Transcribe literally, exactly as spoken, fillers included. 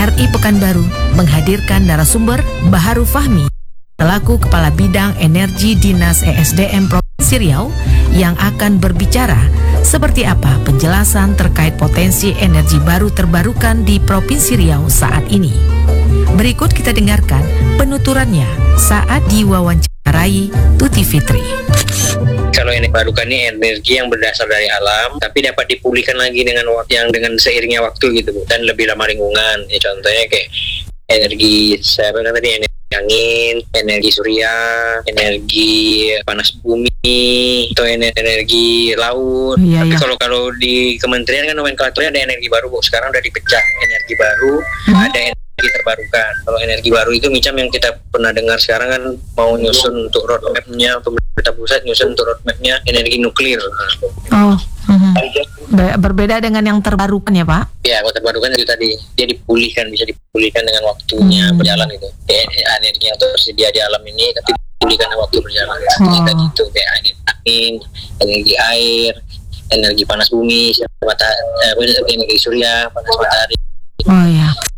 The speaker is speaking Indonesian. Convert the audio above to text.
R I Pekanbaru menghadirkan narasumber Baharu Fahmi, selaku Kepala Bidang Energi Dinas E S D M Provinsi Riau, yang akan berbicara seperti apa penjelasan terkait potensi energi baru terbarukan di Provinsi Riau saat ini. Berikut kita dengarkan penuturannya saat diwawancarai Tuti Fitri. Kalau energi barukan ini energi yang berdasar dari alam, tapi dapat dipulihkan lagi dengan waktu yang dengan seiringnya waktu gitu, dan lebih ramah lingkungan. Ya, contohnya kayak energi, saya bilang tadi energi angin, energi surya, energi panas bumi, atau energi laut. Iya, Tapi iya. kalau kalau di kementerian kan nomenklaturnya ada energi baru, Bu. Sekarang udah dipecah, energi baru, Hmm. ada energi terbarukan. Kalau energi baru itu macam yang kita pernah dengar sekarang kan mau nyusun untuk roadmap-nya, pemerintah pusat nyusun untuk roadmap-nya energi nuklir. Oh, mhm. Be- berbeda dengan yang terbarukan ya Pak? Ya, kalau terbarukan itu tadi dia dipulihkan, bisa dipulihkan dengan waktunya Hmm. berjalan itu. Kayak energi yang tersedia di alam ini tapi dipulihkan dengan waktu berjalan. Oh. Tadi itu kayak energi angin, energi air, energi panas bumi, mata, eh, energi surya, panas matahari. Oh ya,